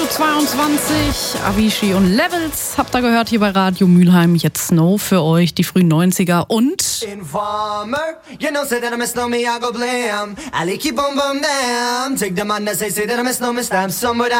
22, Avicii und Levels habt ihr gehört hier bei Radio Mülheim. Jetzt Snow für euch, die frühen 90er und Informer, you know, say that I'm a snowman, I go blam. I like you boom boom damn. Take the man that say that I'm a snowman, stamp somewhere.